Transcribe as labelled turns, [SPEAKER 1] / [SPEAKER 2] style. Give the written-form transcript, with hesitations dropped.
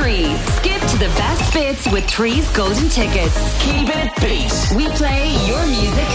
[SPEAKER 1] Tree. Skip to the best bits with Tree's golden tickets.
[SPEAKER 2] Keep it beat.
[SPEAKER 1] We play your music